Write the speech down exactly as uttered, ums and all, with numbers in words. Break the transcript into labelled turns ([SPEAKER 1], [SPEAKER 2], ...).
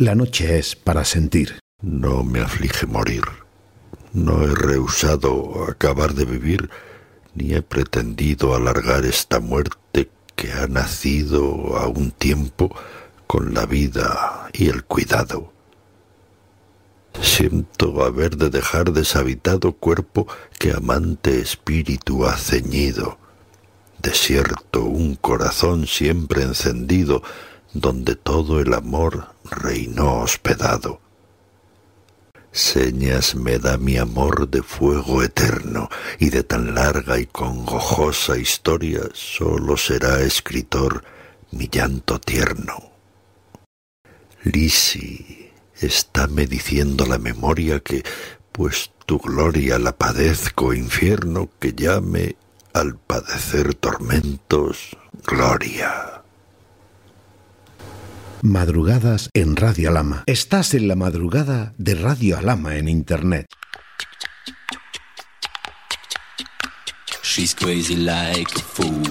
[SPEAKER 1] La noche es para sentir.
[SPEAKER 2] No me aflige morir. No he rehusado acabar de vivir, ni he pretendido alargar esta muerte que ha nacido a un tiempo con la vida y el cuidado. Siento haber de dejar deshabitado cuerpo que amante espíritu ha ceñido, desierto un corazón siempre encendido, donde todo el amor reinó hospedado. Señas me da mi amor de fuego eterno, y de tan larga y congojosa historia sólo será escritor mi llanto tierno. Lisi, estáme diciendo la memoria que, pues tu gloria la padezco infierno, que llame al padecer tormentos gloria.
[SPEAKER 1] Madrugadas en Radio Alhama. Estás en la madrugada de Radio Alhama en Internet.
[SPEAKER 3] She's crazy like a fool.